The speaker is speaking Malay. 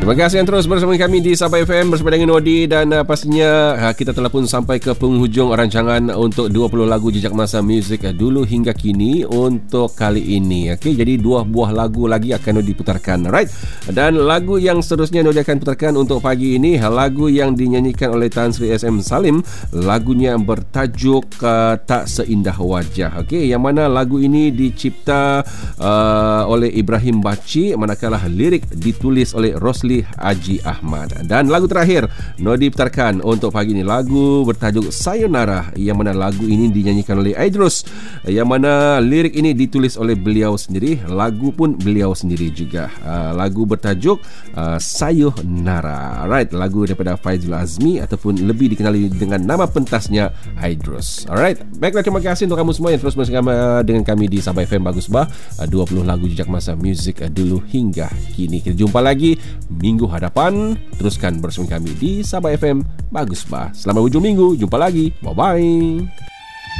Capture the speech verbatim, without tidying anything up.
Terima kasih yang terus bersama kami di Sabah F M bersama dengan Nodi, dan uh, pastinya uh, kita telah pun sampai ke penghujung rancangan untuk dua puluh lagu jejak masa muzik uh, dulu hingga kini untuk kali ini. Okey, jadi dua buah lagu lagi akan Nodi putarkan, right? Dan lagu yang seterusnya Nodi akan putarkan untuk pagi ini, lagu yang dinyanyikan oleh Tan Sri S M Salim. Lagunya bertajuk uh, Tak Seindah Wajah. Okey, yang mana lagu ini dicipta uh, oleh Ibrahim Baci, manakala lirik ditulis oleh Rosli Haji Ahmad. Dan lagu terakhir Nodi putarkan untuk pagi ini, lagu bertajuk Sayonara, yang mana lagu ini dinyanyikan oleh Aidrus, yang mana lirik ini ditulis oleh beliau sendiri, lagu pun beliau sendiri juga. uh, Lagu bertajuk uh, Sayonara. Alright, lagu daripada Faizul Azmi ataupun lebih dikenali dengan nama pentasnya Aidrus. Alright, baiklah, terima kasih untuk kamu semua yang terus bersama dengan kami di Sabah F M Bagus Bah, uh, dua puluh lagu jejak masa muzik uh, dulu hingga kini. Kita jumpa lagi minggu hadapan. Teruskan bersama kami di Sabah F M Bagus Bah. Selamat hujung minggu. Jumpa lagi. Bye-bye.